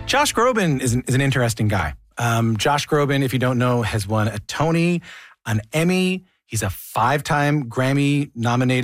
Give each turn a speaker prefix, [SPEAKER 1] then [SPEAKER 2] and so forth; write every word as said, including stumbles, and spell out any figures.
[SPEAKER 1] Josh Groban is an, is an interesting guy. Um, Josh Groban, if you don't know, has won a Tony, an Emmy. He's a five-time Grammy nominated